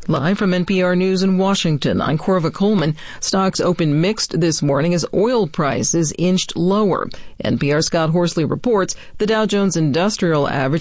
Live from NPR News in Washington, I'm Corva Coleman. Stocks opened mixed this morning as oil prices inched lower. NPR's Scott Horsley reports the Dow Jones Industrial Average